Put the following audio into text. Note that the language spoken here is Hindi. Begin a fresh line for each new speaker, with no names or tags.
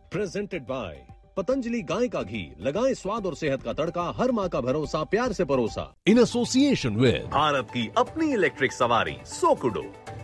प्रेजेंटेड बाय पतंजलि गाय का घी, लगाएं स्वाद और सेहत का तड़का, हर माँ का भरोसा, प्यार से परोसा। इन एसोसिएशन विद भारत की अपनी इलेक्ट्रिक सवारी सोकुडो।